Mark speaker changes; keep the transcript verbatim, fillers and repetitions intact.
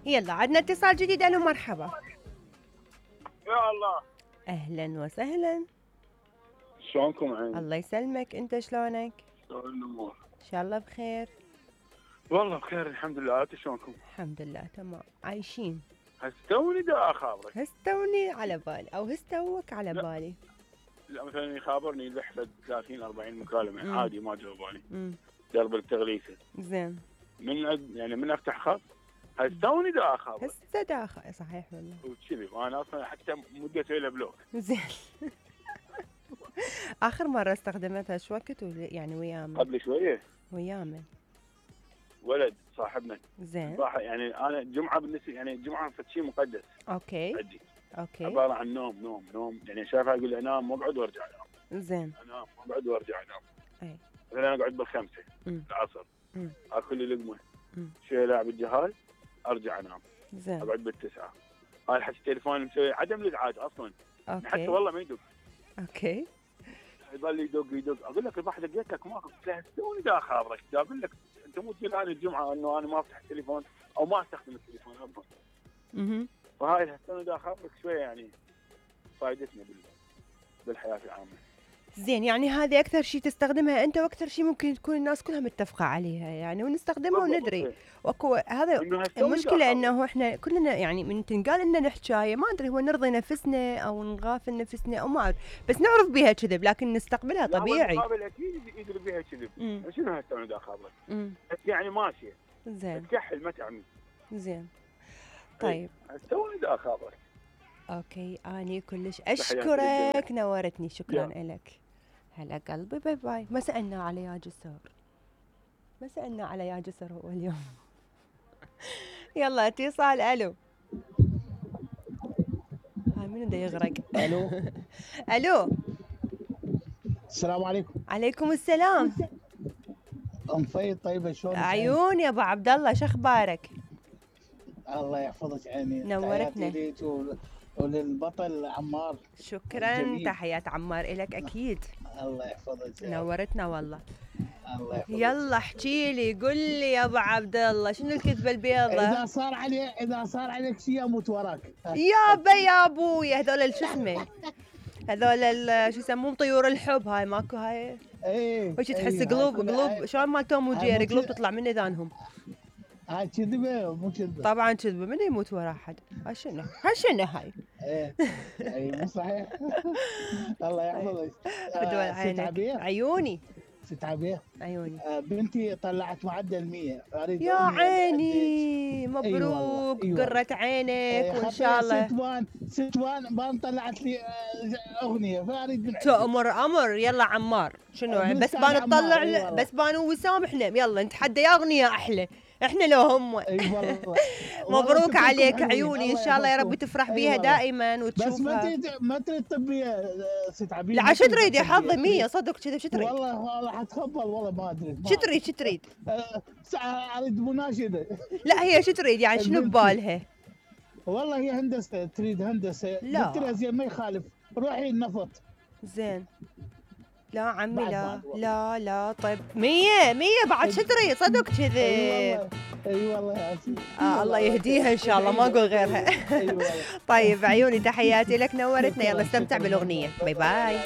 Speaker 1: يلا عندنا اتصال جديد. الو مرحبا.
Speaker 2: يا الله.
Speaker 1: اهلا وسهلا.
Speaker 2: شلونكم عيني؟
Speaker 1: الله يسلمك، انت شلونك؟
Speaker 2: شلون الامور؟
Speaker 1: ان شاء الله بخير.
Speaker 2: والله بخير الحمد لله، انتم شلونكم؟
Speaker 1: الحمد لله تمام عايشين.
Speaker 2: هسه توني دا اخابرك.
Speaker 1: هستوني على بالي او هستوك على
Speaker 2: لا.
Speaker 1: بالي.
Speaker 2: لا مثلا يخابرني بحفظ ثلاثين أربعين مكالمه
Speaker 1: مم.
Speaker 2: عادي ما جاوباني.
Speaker 1: امم
Speaker 2: درب التغليفه
Speaker 1: زين.
Speaker 2: من أد... يعني من افتح خط هسه توني دا اخابرك.
Speaker 1: هسه داخل صحيح والله.
Speaker 2: وكذي وانا اصلا حتى مدة له بلوك.
Speaker 1: زين. اخر مره استخدمتها شو وقت يعني ويا من؟
Speaker 2: قبل شويه
Speaker 1: ويا من؟
Speaker 2: ولد صاحبنا
Speaker 1: زين.
Speaker 2: صراحه يعني انا الجمعه بالنسبه يعني الجمعه شيء مقدس
Speaker 1: اوكي
Speaker 2: عندي.
Speaker 1: اوكي
Speaker 2: عباره عن نوم نوم نوم يعني شايفها اقول انام واقعد وارجع انام.
Speaker 1: زين.
Speaker 2: انام واقعد وارجع انام.
Speaker 1: اي
Speaker 2: مثلا انا اقعد بالخمسه
Speaker 1: أمم.
Speaker 2: العصر
Speaker 1: أمم.
Speaker 2: اكل لي لقمه
Speaker 1: أمم.
Speaker 2: شويه لاعب الجهاز ارجع انام
Speaker 1: زين.
Speaker 2: اقعد بالتسعه. هاي حتى التليفون مسوي عدم الازعاج اصلا حتى
Speaker 1: اوكي
Speaker 2: والله ما يدق.
Speaker 1: اوكي
Speaker 2: يظل يدق يدق اقول لك البحر دقيت لك ما قلت له توني دا خابرك اقول لك انت مو تقول انا الجمعه انه انا ما افتح التليفون او ما استخدم التليفون اصلا.
Speaker 1: اها
Speaker 2: فهاي توني دا خابرك شويه يعني فائدتنا بال بالحياه العامه.
Speaker 1: زين. يعني هذه اكثر شيء تستخدمها انت واكثر شيء ممكن تكون الناس كلها متفقه عليها يعني ونستخدمها وندري. واكو هذا المشكله انه احنا كلنا يعني من تنقال لنا نحكايه ما ادري هو نرضي نفسنا او نغافل نفسنا او ما اعرف بس نعرف بها كذب لكن نستقبلها طبيعي.
Speaker 2: لا اكيد يدري بها كذب. شنو هالتوني دا خابرك؟ يعني ماشيه
Speaker 1: زين
Speaker 2: تكحل ما تعمي.
Speaker 1: زين. طيب
Speaker 2: توني دا خابرك.
Speaker 1: اوكي اني كلش اشكرك نورتني. شكرا لك. هلا قلبي باي باي. ما سالنا على يا جسر ما سالنا على يا جسر هو اليوم. يلا اتصال. الو هاي منو دا يغرق؟
Speaker 3: الو
Speaker 1: الو
Speaker 3: السلام عليكم.
Speaker 1: عليكم السلام.
Speaker 3: ام فايد طيبه شلونك؟
Speaker 1: عيون يا ابو عبد الله شو اخبارك؟
Speaker 3: الله يحفظك عيني.
Speaker 1: نورتنا.
Speaker 3: تحياتي ليك وللبطل عمار.
Speaker 1: شكرا
Speaker 3: الجميل.
Speaker 1: تحيات عمار إلك اكيد.
Speaker 3: الله يحفظك.
Speaker 1: نورتنا والله.
Speaker 3: الله يحفظك.
Speaker 1: يلا احكي لي قل لي يا ابو عبد الله شنو الكذبه البيضة؟
Speaker 3: اذا صار علي اذا صار عليك شيء اموت وراك.
Speaker 1: يابا يا ابوي هذول شو اسمه هذول شو يسمون طيور الحب هاي ماكو هاي.
Speaker 3: ايه
Speaker 1: وش تحس قلوب قلوب شلون مال توم وجيري قلوب تطلع من اذانهم.
Speaker 3: هاي كذبه مو كذبه؟
Speaker 1: طبعا كذبه من يموت ورا احد. هاي شنو هاي شنو هاي؟
Speaker 3: ايه اي مو صحيح. الله يحفظك.
Speaker 1: بدول عينك. عيوني
Speaker 3: ست عبيه
Speaker 1: عيوني.
Speaker 3: آه بنتي طلعت معدل مية. اريد
Speaker 1: يا عيني مبروك.
Speaker 3: أيوة
Speaker 1: قرة عينك
Speaker 3: أيوة.
Speaker 1: وان شاء الله.
Speaker 3: ستوان ستوان بان طلعت لي اغنيه فاريد من
Speaker 1: تأمر امر. يلا عمار شنو بس بان تطلع
Speaker 3: أيوة
Speaker 1: بس بان وسام احنا يلا نتحدى يا اغنيه احلى احنا لو هم.
Speaker 3: اي والله.
Speaker 1: مبروك عليك عيوني ان شاء الله يا رب تفرح بيها دائما وتشوفها.
Speaker 3: بس ما تريد ما تريد طبيه ست عبيه.
Speaker 1: لا شو تريد يا حظي مية صدق كذا شو تريد؟
Speaker 3: والله والله حتخبل والله ما ادري.
Speaker 1: شو تريد شو تريد؟
Speaker 3: اريد مناشده.
Speaker 1: لا هي شو تريد يعني شنو ببالها؟
Speaker 3: والله هي هندسه تريد هندسه.
Speaker 1: لا
Speaker 3: قلت لها زين ما يخالف روحي النفط.
Speaker 1: زين. لا عمي لا لا لا طيب مية مية بعد شو تريد صدق كذا.
Speaker 3: اي والله اي والله يا سيدي.
Speaker 1: آه الله يهديها ان شاء الله ما اقول غيرها. طيب عيوني تحياتي لك نورتنا. يلا استمتع بالاغنيه. باي باي.